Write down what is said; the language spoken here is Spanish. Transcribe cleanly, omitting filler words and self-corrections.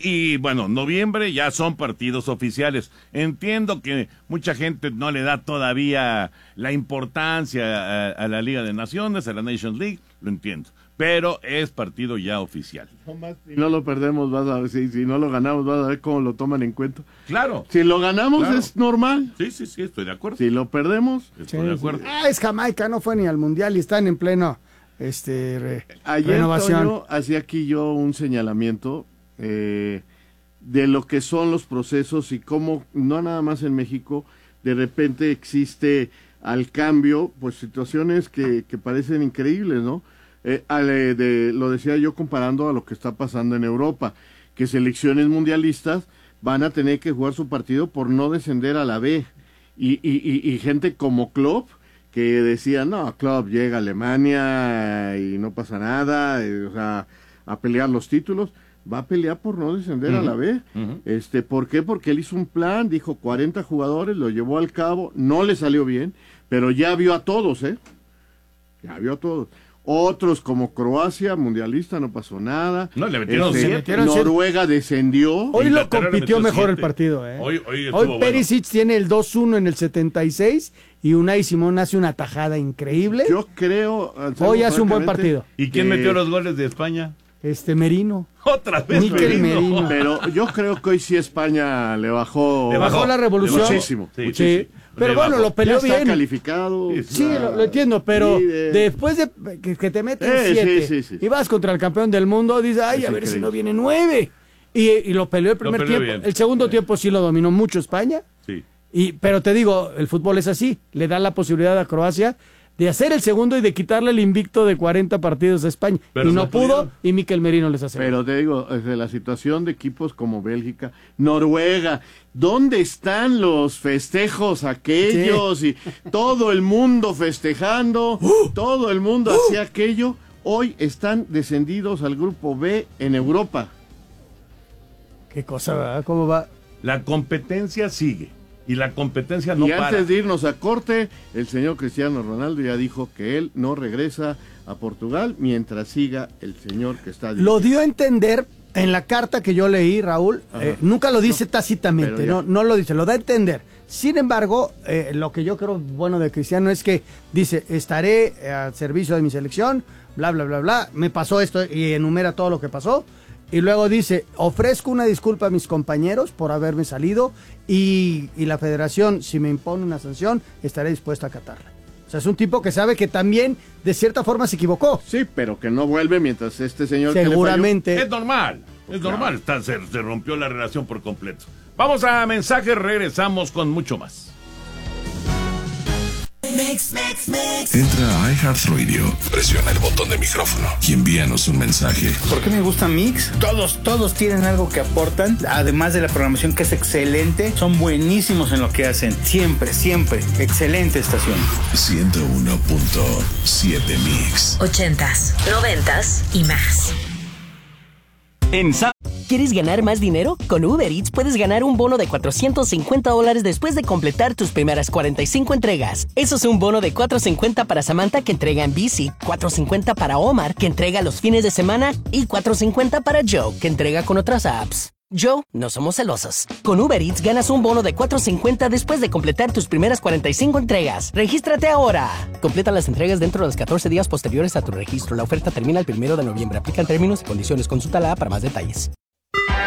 y bueno, noviembre ya son partidos oficiales. Entiendo que mucha gente no le da todavía la importancia a la Liga de Naciones, a la Nations League, lo entiendo. Pero es partido ya oficial. Si no lo perdemos, vas a ver, si no lo ganamos, vas a ver cómo lo toman en cuenta. Claro. Si lo ganamos Claro. Es normal. Sí, estoy de acuerdo. Si lo perdemos, Estoy de acuerdo. Es Jamaica, no fue ni al Mundial y están en pleno ayer, renovación. Toño, hacía aquí yo un señalamiento de lo que son los procesos y cómo, no nada más en México, de repente existe al cambio, pues situaciones que parecen increíbles, ¿no? Lo decía yo comparando a lo que está pasando en Europa, que selecciones mundialistas van a tener que jugar su partido por no descender a la B, y gente como Klopp, que decía, no, Klopp llega a Alemania y no pasa nada, o sea, a pelear los títulos, va a pelear por no descender a la B. ¿Por qué? Porque él hizo un plan, dijo 40 jugadores, lo llevó al cabo, no le salió bien, pero ya vio a todos, ya vio a todos. Otros como Croacia, mundialista, no pasó nada. No, le metieron 7. Noruega descendió. Hoy lo compitió mejor 7. El partido. Hoy Perisic tiene el 2-1 en el 76 y Unai Simón hace una tajada increíble. Yo creo... Hoy hace un buen partido. ¿Y quién metió los goles de España? Merino. Otra vez Merino. Pero yo creo que hoy sí España le bajó la revolución. Muchísimo. Sí. Pero bueno, lo peleó ya bien. Está calificado. Sí, lo entiendo, pero después de que te meten 7 y vas contra el campeón del mundo, dices, ay, a ver si no viene 9. Y lo peleó el primer tiempo. Bien. El segundo tiempo sí lo dominó mucho España. Sí. Pero te digo, el fútbol es así. Le da la posibilidad a Croacia de hacer el segundo y de quitarle el invicto de 40 partidos a España. Pero y no pudo, y Mikel Merino les hace. Pero te digo, desde la situación de equipos como Bélgica, Noruega, ¿dónde están los festejos aquellos? Sí. Y todo el mundo festejando, todo el mundo hacía aquello. Hoy están descendidos al grupo B en Europa. ¿Qué cosa, verdad? ¿Cómo va? La competencia sigue. Y la competencia no para. Y antes de irnos a corte, el señor Cristiano Ronaldo ya dijo que él no regresa a Portugal mientras siga el señor que está diciendo. Lo dio a entender en la carta que yo leí, Raúl. Nunca lo dice tácitamente, no lo dice, lo da a entender. Sin embargo, lo que yo creo bueno de Cristiano es que dice, estaré al servicio de mi selección, bla, bla, bla, bla, me pasó esto y enumera todo lo que pasó. Y luego dice, ofrezco una disculpa a mis compañeros por haberme salido y la federación, si me impone una sanción, estaré dispuesto a acatarla. O sea, es un tipo que sabe que también, de cierta forma, se equivocó. Sí, pero que no vuelve mientras este señor... Seguramente. Es normal, normal. Se rompió la relación por completo. Vamos a mensajes, regresamos con mucho más. Entra a iHeartRadio, presiona el botón de micrófono y envíanos un mensaje. ¿Por qué me gusta Mix? Todos tienen algo que aportan, además de la programación que es excelente, son buenísimos en lo que hacen, siempre, excelente estación. 101.7 Mix. 80s, 90s y más. ¿Quieres ganar más dinero? Con Uber Eats puedes ganar un bono de $450 después de completar tus primeras 45 entregas. Eso es un bono de $450 para Samantha, que entrega en bici, $450 para Omar, que entrega los fines de semana, y $450 para Joe, que entrega con otras apps. Joe, no somos celosos. Con Uber Eats ganas un bono de $450 después de completar tus primeras 45 entregas. ¡Regístrate ahora! Completa las entregas dentro de los 14 días posteriores a tu registro. La oferta termina el 1 de noviembre. Aplican términos y condiciones. Consulta la app para más detalles.